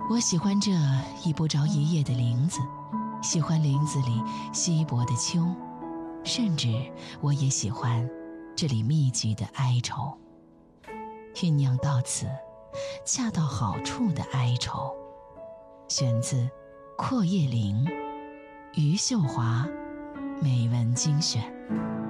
我喜欢这已不着一叶的林子，喜欢林子里稀薄的秋，甚至我也喜欢这里密集的哀愁。酝酿到此，恰到好处的哀愁。选自《阔叶林》，余秀华美文精选。